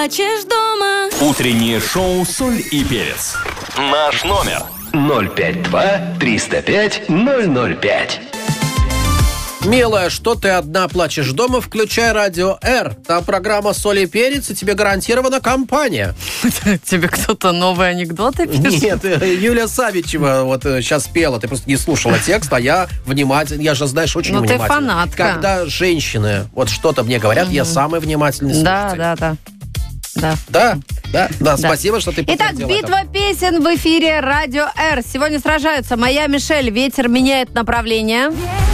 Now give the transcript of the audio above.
плачешь дома. Утреннее шоу «Соль и перец». Наш номер 052-305-005. Милая, что ты одна плачешь дома, включай радио «Р». Там программа «Соль и перец», и тебе гарантирована компания. Тебе кто-то новые анекдоты пишет? Нет, Юлия Савичева вот сейчас пела, ты просто не слушала текст, а я внимательно, я же, знаешь, очень внимательный. Ну, ты фанатка. Когда женщины вот что-то мне говорят, я самый внимательный слушатель. Да. Да, спасибо, что ты Итак, подтвердила битва песен в эфире Радио Р. Сегодня сражаются моя Мишель. Ветер меняет направление.